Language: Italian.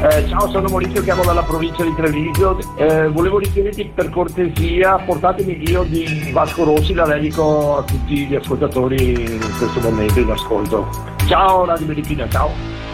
Ciao, sono Maurizio, chiamo dalla provincia di Treviso. Volevo richiederti per cortesia, portatemi io di Vasco Rossi, la dedico a tutti gli ascoltatori in questo momento in ascolto. Ciao Radio Medicina, ciao.